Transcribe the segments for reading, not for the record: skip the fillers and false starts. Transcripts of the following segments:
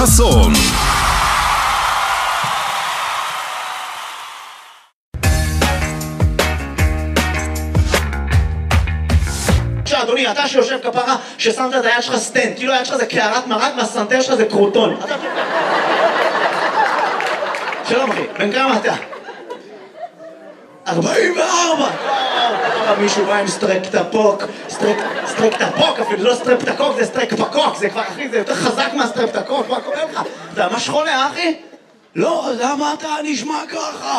חסון. אדוני, אתה שיושב כפרה ששמת את היד שלך סטנד, כאילו היד שלך זה קערת מרק והסנטר שלך זה קרוטון. שלום אחי, בן כמה אתה? 44! מישהו בא עם סטרפטפוק, סטרפטפוק אפילו, זה לא סטרפטקוק, זה סטרפטפוק, זה כבר אחי, זה יותר חזק מהסטרפטקוק, מה קורה לך? אתה ממש חולה אחי? לא, למה אתה נשמע ככה?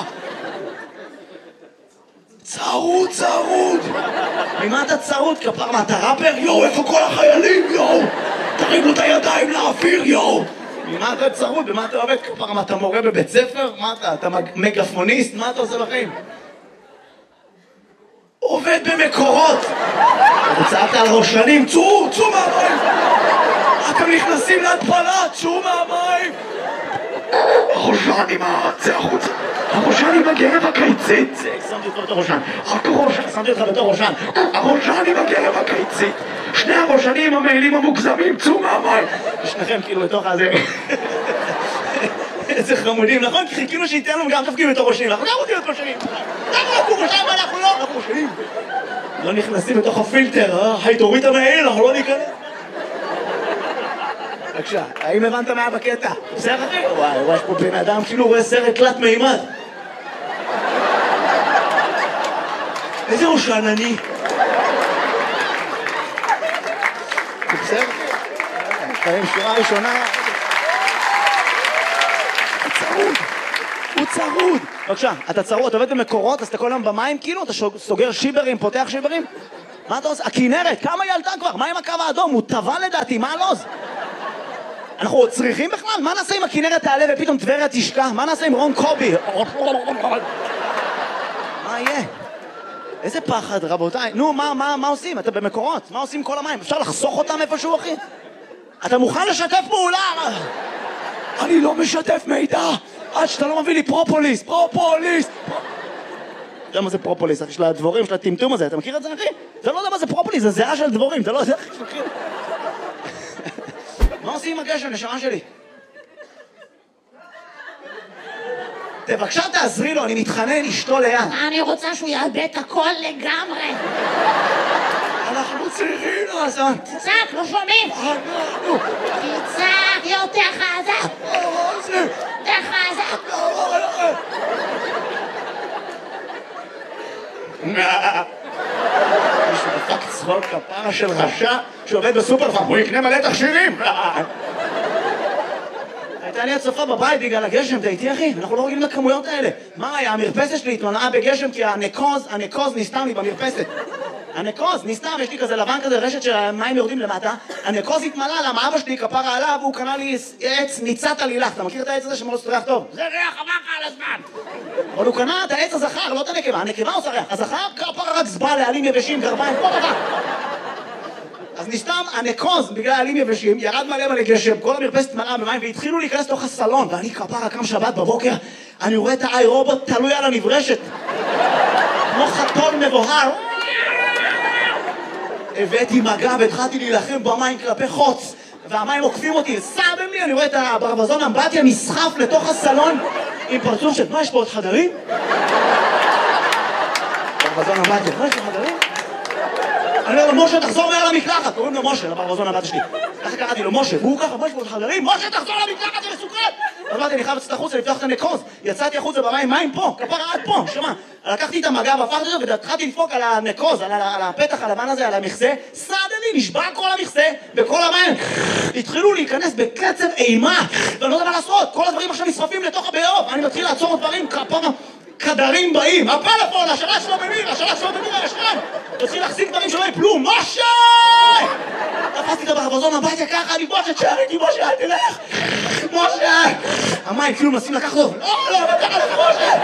צרוד. ממה אתה צרוד כפר? מה אתה ראפר? יואו, איפה כל החיילים? יואו, תרימו את הידיים לאוויר, יואו. ממה אתה צרוד? במה אתה עובד כפר? מה אתה מורה בבית ספר? מה אתה מגפוניסט? מה אתה עושה בחיים? עובד במקורות. צעקת על ראשנים, צאו מהמים. אתם נכנסים להתפלה, צאו מהמים. הראשן עם זה החוצה. הראשן עם הגרב הקיצית. שמתי אותך בתור ראשן. שמתי אותך בתור ראשן. הראשן עם הגרב הקיצית. שני הראשנים המעילים המוגזמים, צאו מהמים. שניכם כאילו בתוך הזה. איזה חמודים, נכון? כי חיכינו שייתן לנו גם תפקיד בתור ראשנים. אנחנו גם רוצים להיות ראשנים. אנחנו ראשנים, אנחנו לא. אנחנו ראשנים. לא נכנסים בתוך הפילטר, היי תוריד את המעיל, אנחנו לא ניכנס. בבקשה, האם הבנת מה בקטע? בסדר אחי? וואי, יש פה בן אדם כאילו רואה סרט תלת מימד. איזה ראשן אני? בסדר אחי? שורה ראשונה. הוא צרוד. בבקשה, אתה צרוד, אתה עובד במקורות, אז אתה כל היום במים כאילו? אתה סוגר שיברים, פותח שיברים? מה אתה עושה? הכינרת, כמה היא עלתה כבר? מה עם הקו האדום? הוא טבע לדעתי, מה הלוז? אנחנו צריכים בכלל? מה נעשה אם הכינרת תעלה ופתאום טבריה תשקע? מה נעשה עם רון קובי? מה יהיה? איזה פחד רבותיי. נו, מה עושים? אתה במקורות, מה עושים כל המים? אפשר לחסוך אותם איפשהו אחי? אתה מוכן לשתף פעולה? אני לא משתף מידע עד שאתה לא מביא לי פרופוליס. אתה יודע מה זה פרופוליס? אחי של הדבורים, של הטמטום הזה, אתה מכיר את זה אחי? אתה לא יודע מה זה פרופוליס, זה זהה של דבורים, אתה לא יודע אחי שמכיר. מה עושים עם הגשם, נשמה שלי? בבקשה תעזרי לו, אני מתחנן, אשתו ליד. אני רוצה שהוא יאבד את הכל לגמרי. אנחנו צריכים לעשות. תצעק, לא שומעים. תצעק, יותר חזק. יותר חזק. מישהו דפק צחוק כפרה של רשע שעובד בסופר פארם, הוא יקנה מלא תכשירים. הייתה לי הצופה בבית בגלל הגשם, אתה איתי אחי? אנחנו לא רגילים לכמויות האלה. מה היה? המרפסת שלי התמלאה בגשם כי הנקוז נסתם לי במרפסת. הנקוז נסתם, יש לי כזה לבן כזה, רשת שהמים יורדים למטה. הנקוז התמלא, למה אבא שלי כפרה עליו, והוא קנה לי עץ ניצת עלילך. אתה מכיר את העץ הזה שמאוד ריח טוב? זה ריח עבר לך על הזמן. אבל הוא קנה את העץ הזכר, לא את הנקבה. הנקבה עושה ריח. הזכר כפרה רק זבא לעלים יבשים, גרביים, פה דבר. אז נסתם הנקוז בגלל עלים יבשים, ירד מלא גשם, כל המרפסת מלאה במים והתחילו להיכנס לתוך הסלון, ואני כפרה קם שבת בבוקר, אני רואה את האי רובוט תלוי על הנברשת כמו חתול מבוהר. הבאתי מגע והתחלתי להילחם במים כלפי חוץ והמים עוקפים אותי, סתם לי, אני רואה את הברווזון אמבטיה נסחף לתוך הסלון עם פרצוף של מה יש פה עוד חדרים? ברווזון אמבטיה, מה יש פה חדרים? אני אומר לו, משה, תחזור מהר למקלחת. קוראים לו משה, לברווזון הבת שלי. ככה קראתי לו, משה, והוא ככה, מה יש פה עוד חדרים? משה, תחזור למקלחת, זה מסוכן! אז אמרתי, אני חייב לצאת החוצה, לפתוח את הנקוז. יצאתי החוצה במים, מים פה, כפרה עד פה, שמה. לקחתי את המגע והפכתי אותו, והתחלתי לדפוק על הנקוז, על הפתח הלבן הזה, על המכסה. סעדני, נשבר כל המכסה, וכל המים התחילו להיכנס בקצב אימה. ואני לא יודע מה לעשות, כל הדברים עכשיו נשרפים לתוך הבאוב. אני מתחיל לעצור דברים, כפרה, כדרים באים, הפלאפון, השלט שלו במיר, השלט. תתחיל להחזיק דברים שלא יפלו, משה! תפסתי את הברווזון הביתה ככה, אני משה, תשאר איתי, משה, אל תלך! משה! המים כאילו מנסים לקחת אותו, לא, תקח לך,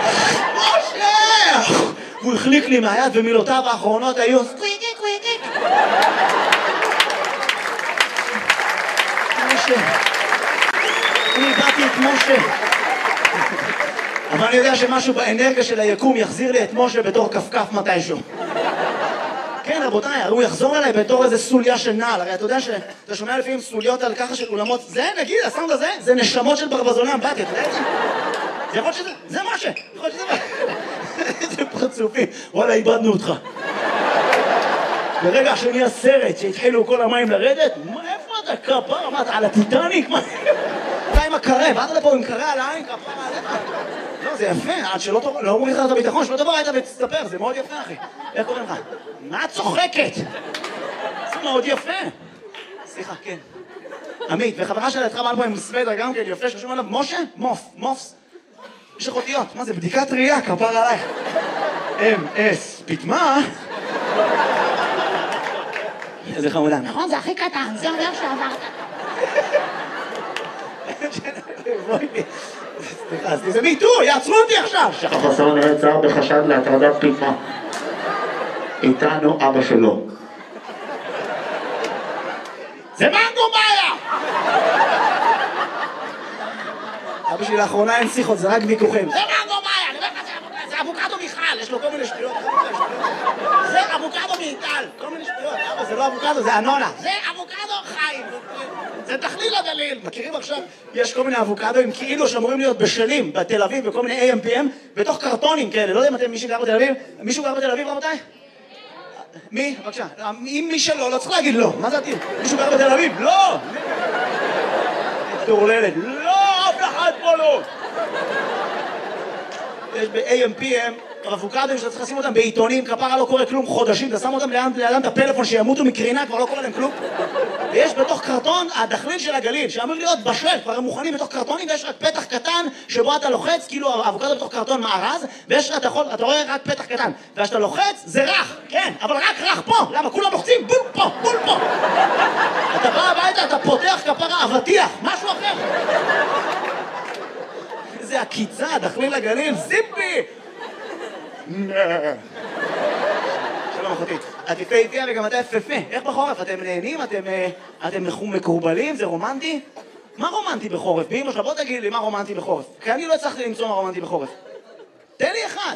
משה! הוא החליק לי מהיד ומילותיו האחרונות היו קוויק. משה. אני איבדתי את משה. אבל אני יודע שמשהו באנרגיה של היקום יחזיר לי את משה בתור כפכף מתישהו. כן, כן, רבותיי, הוא יחזור אליי בתור איזה סוליה של נעל. הרי אתה יודע שאתה שומע לפעמים סוליות על ככה של אולמות, זה נגיד, הסאונד הזה, זה נשמות של ברווזוני אמבטיה, אתה יודע את זה? זה יכול להיות שזה, זה משה, יכול להיות שזה משה. איזה פרצופים, וואלה, איבדנו אותך. ברגע שנהיה סרט שהתחילו כל המים לרדת, איפה אתה כפר? מה, אתה על הטיטניק? אתה עם הקרה, באת לפה עם קרה על העין, כפר עליך. לא, זה יפה, עד שלא לא אומרים לך את הביטחון, שלא תבוא היית ותסתפר, זה מאוד יפה, אחי. איך קוראים לך? מה את צוחקת? זה מאוד יפה. סליחה, כן. עמית, וחברה שלה התחברה פה עם סוודר גם כן, יפה, שחושבים עליו, משה? מופס. יש לך אותיות, מה זה? בדיקת ראייה, כפר עלייך. MS, פתמה? איזה חמודה. נכון, זה הכי קטן, זה אומר שעברת. סליחה, זה מיטו, יעצרו אותי עכשיו! החסר נעצר בחשד להטרדת פתמה. איתנו אבא שלו. זה מנגו מאיה! אבא שלי לאחרונה אין שיחות, זה רק ויכוחים. זה מנגו מאיה, אני אומר לך, זה אבוקדו מיכל, יש לו כל מיני שטויות. זה אבוקדו מיטל, כל מיני שטויות. אבא, זה לא אבוקדו, זה אנונה. זה אבוקדו חיים. זה תכליל הגליל. מכירים עכשיו? יש כל מיני אבוקדואים כאילו שאמורים להיות בשלים בתל אביב, בכל מיני AMPM, בתוך קרטונים כאלה. לא יודע אם אתם מישהו גר בתל אביב? מישהו גר בתל אביב, רבותיי? מי? בבקשה. אם מי שלא, לא צריך להגיד לא. מה זה עתיד? מישהו גר בתל אביב? לא! תורללת. לא! אף אחד פה לא! יש ב-AMPM אבוקדואים שאתה צריך לשים אותם בעיתונים, כפרה לא קורה כלום חודשים, אתה שם אותם לידם את הפלאפון שימותו מקרינה, כבר לא קורה להם כלום. ויש בתוך קרטון הדחליל של הגליל, שאמור להיות בשל, כבר הם מוכנים בתוך קרטונים, ויש רק פתח קטן שבו אתה לוחץ, כאילו האבוקדו בתוך קרטון מארז, ויש אתה רואה רק פתח קטן, וכשאתה לוחץ זה רך, כן, אבל רק רך פה, למה? כולם לוחצים בול פה, בול פה. אתה בא הביתה, אתה פותח כפרה אבטיח, משהו אחר. איזה עקיצה, דחליל הגליל, זיפי! שלום אחותי, את יפהפייה וגם אתה יפהפה. איך בחורף? אתם נהנים? אתם מקורבלים? זה רומנטי? מה רומנטי בחורף? באמא שלך, בוא תגיד לי מה רומנטי בחורף. כי אני לא הצלחתי למצוא מה רומנטי בחורף. תן לי אחד.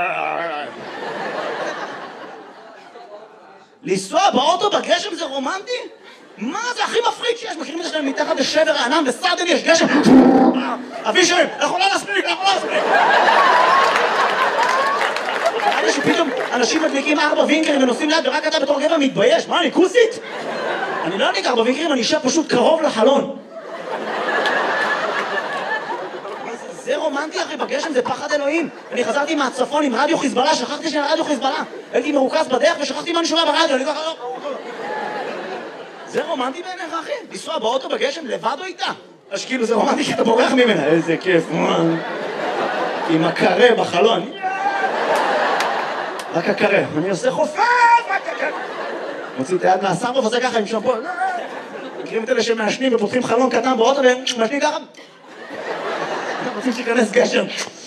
לנסוע באוטו בגשם זה רומנטי? מה זה הכי מפחיד שיש? מכירים את זה שלהם מתחת לשבר הענן וסרדן יש גשם? אבישרים, אנחנו לא נספיק, אנחנו לא נספיק. נראה שפתאום אנשים מדליקים 4 וינקרים ונוסעים ליד ורק אתה בתור גבר מתבייש. מה, אני כוסית? אני לא אדליק 4 וינקרים, אני אשב פשוט קרוב לחלון. זה רומנטי אחי, בגשם זה פחד אלוהים. אני חזרתי מהצפון עם רדיו חיזבאללה, שכחתי שאני רדיו חיזבאללה. הייתי מרוכז בדרך ושכחתי מה אני שומע ברדיו, אני ככה לא... זה רומנטי בעיניך אחי? לנסוע באוטו בגשם לבד או איתה? אז כאילו זה רומנטי כי אתה בורח ממנה. איזה כיף, עם הקרה בחלון. רק הקרה, אני עושה חופף, רק הקרה. מוציא את היד מהסרבוף, עושה ככה עם שמפו. מכירים את אלה שמעשנים ופותחים חלון קטן באוטו ומעשנים ככה? רוצים שיכנס גשם.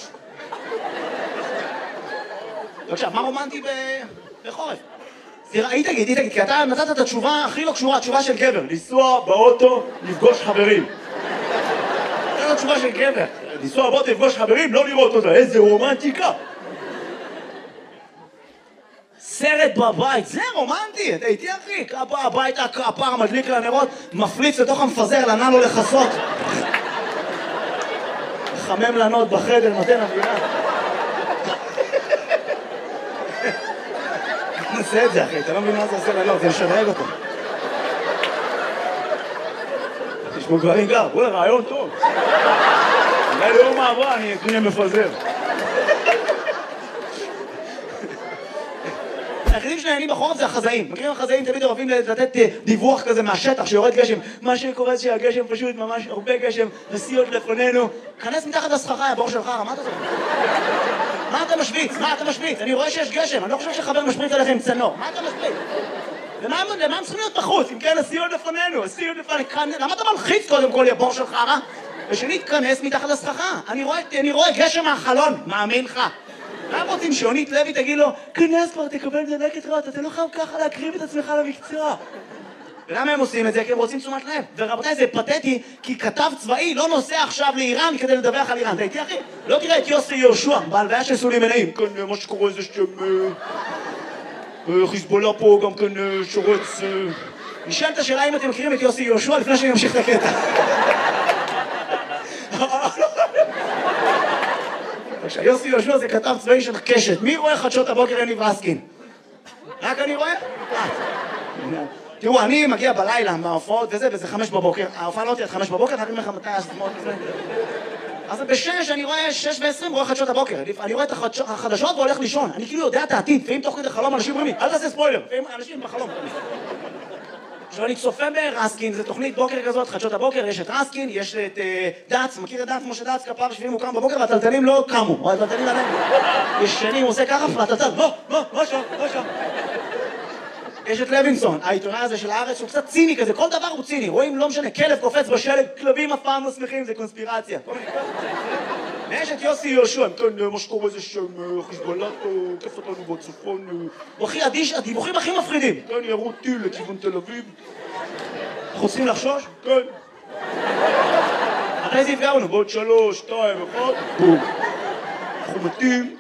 בבקשה, מה רומנטי בחורף? היא תגיד, כי אתה נתת את התשובה הכי לא קשורה, התשובה של גבר. לנסוע באוטו, לפגוש חברים. זאת התשובה של גבר. לנסוע באוטו, לפגוש חברים, לא לראות אותה. איזה רומנטיקה. סרט בבית, זה רומנטי, אתה איתי אחי, בא הביתה, כפר, מדליק לנרות, מפליץ לתוך המפזר, לנן לו לחסות. חמם לנות בחדר, נותן אווירה. נעשה את זה אחי, אתה לא מבין מה זה עושה לנות, זה משדרג אותו. תשמעו גברים גר, בואו רעיון טוב. אולי ליום מעבר אני אקנה מפזר. היחידים שנהנים בחורף זה החזאים. מכירים החזאים תמיד אוהבים לתת דיווח כזה מהשטח שיורד גשם. מה שקורה זה שהגשם פשוט ממש הרבה גשם, נסיעות לפנינו. כנס מתחת לסככה, הבור שלך, מה אתה זוכר? מה אתה משוויץ? מה אתה משוויץ? אני רואה שיש גשם, אני לא חושב שחבר משפריץ עליך עם צנור. מה אתה משוויץ? למה הם צריכים להיות בחוץ? אם כן, נסיעות לפנינו, נסיעות לפנינו. למה אתה מלחיץ קודם כל, הבור שלך, רע? ושנית, כנס מתחת לסככה. אני רואה גשם מהחלון, מאמין לך. מה רוצים שיונית לוי תגיד לו, כנס כבר, תקבל דלקת רעות, אתה לא חייב ככה להקריב את עצמך למקצוע. ולמה הם עושים את זה? כי הם רוצים תשומת לב. ורבותיי, זה פתטי, כי כתב צבאי לא נוסע עכשיו לאיראן כדי לדווח על איראן. אתה איתי אחי? לא תראה את יוסי יהושע, בהלוויה של סולימאני. כאן מה שקורה זה שם... חיזבאללה פה גם כן שורץ... נשאלת השאלה אם אתם מכירים את יוסי יהושע לפני שאני אמשיך את הקטע. יוסי יהושע זה כתב צבאי של קשת. מי רואה חדשות הבוקר יניב רסקין? רק אני רואה? תראו, אני מגיע בלילה מההופעות וזה 5 בבוקר. ההופעה לא תהיה עד 5 בבוקר, אני אומר לך מתי השמות וזה. אז ב-6 אני רואה 6:20 רואה חדשות הבוקר. אני רואה את החדשות והולך לישון. אני כאילו יודע את העתיד, ואם תוך כדי חלום אנשים אומרים לי, אל תעשה ספוילר. ואם אנשים בחלום. עכשיו אני צופה ברסקין, זו תוכנית בוקר כזאת, חדשות הבוקר, יש את רסקין, יש את דץ, מכיר את דץ, משה דץ, כפר שביעים הוא קם בבוקר והטלטלים לא קמו, הטלטלים עליהם. ישנים, הוא עושה ככה, והטלטל, מה שם? יש את לוינסון, העיתונאי הזה של הארץ, הוא קצת ציני כזה, כל דבר הוא ציני, רואים, לא משנה, כלב קופץ בשלג, כלבים אף פעם לא שמחים, זה קונספירציה. ויש את יוסי יהושע, כן, מה שקורה זה שם, חיזבאללה, כיף אותנו בצפון, הוא הכי אדיש, הדיווחים הכי מפחידים. כן, ירו טיל לכיוון תל אביב. אנחנו צריכים לחשוש? כן. אחרי זה יפגעו לנו, בעוד 3, 2, 1, בום. אנחנו מתים.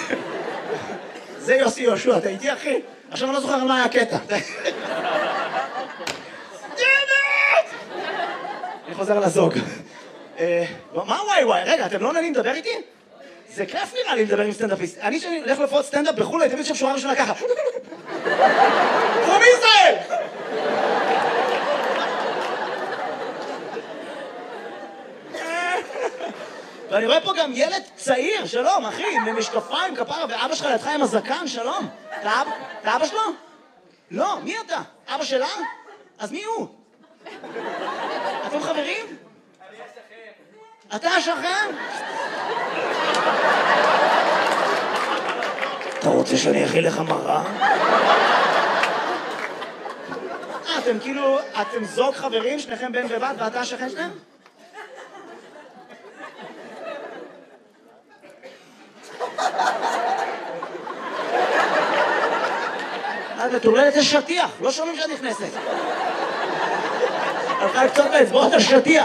זה יוסי יהושע, אתה איתי אחי? עכשיו אני לא זוכר על מה היה הקטע. אני חוזר לזוג. מה וואי? רגע, אתם לא נהנים לדבר איתי? זה כיף נראה לי לדבר עם סטנדאפיסט. אני שאני הולך לפחות סטנדאפ בחו"ל, הייתי תמיד שם שורה ראשונה ככה. פרום ישראל! ואני רואה פה גם ילד צעיר, שלום, אחי, עם משקפיים, כפרה, ואבא שלך לידך עם הזקן, שלום. אתה אבא שלו? לא, מי אתה? אבא שלה? אז מי הוא? אתם חברים? אתה השכן? אתה רוצה שאני אכיל לך מראה? אתם כאילו, אתם זוג חברים, שניכם בן ובת, ואתה השכן שלהם? מטורללת יש שטיח, לא שומעים שאת נכנסת. הלכה קצת באצבעות השטיח.